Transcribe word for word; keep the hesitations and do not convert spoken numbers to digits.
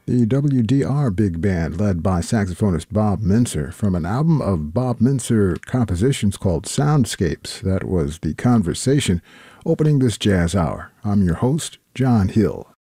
the W D R Big Band led by saxophonist Bob Mintzer from an album of Bob Mintzer compositions called Soundscapes. That was The Conversation, opening this jazz hour. I'm your host, John Hill.